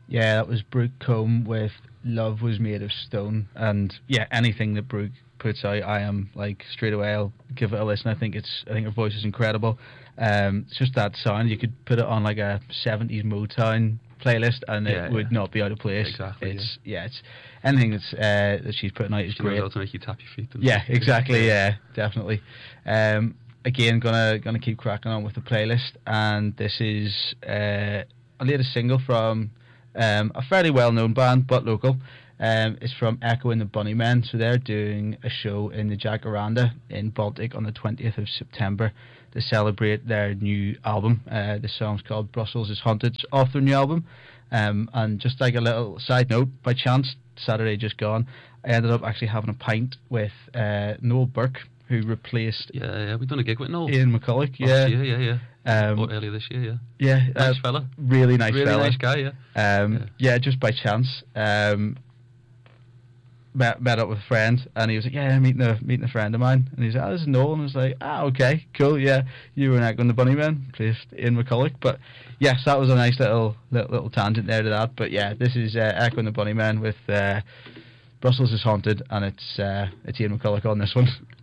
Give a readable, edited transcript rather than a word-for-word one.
Yeah, that was Brooke Combe with Love Was Made of Stone. And yeah, anything that Brooke puts out, I am like straight away I'll give it a listen. I think her voice is incredible. It's just that sound. You could put it on like a 70s Motown playlist and it would not be out of place. Exactly. It's anything that she's putting out is she great. Knows how to make you tap your feet. Yeah, exactly. Yeah, definitely. Again, gonna keep cracking on with the playlist, and this is a latest single from a fairly well-known band but local. It's from Echo and the Bunnymen. So they're doing a show in the Jacaranda in Baltic on the 20th of September to celebrate their new album. The song's called Brussels is Haunted. It's off their new album. And just like a little side note, by chance, Saturday just gone, I ended up actually having a pint with Noel Burke, who replaced... Yeah, we've done a gig with Noel. Ian McCulloch, Last year, earlier this year, Yeah. Nice fella. Really nice really fella. Really nice guy, yeah, just by chance. Met up with a friend, and he was like, "Yeah, meeting a friend of mine." And he's like, "Oh, this is Noel." And I was like, "Ah, okay, cool, yeah." You were an Echo and the Bunnymen, placed Ian McCulloch. But yes, that was a nice little tangent there to that. But yeah, this is Echo and the Bunnymen with Brussels is Haunted, and it's Ian McCulloch on this one.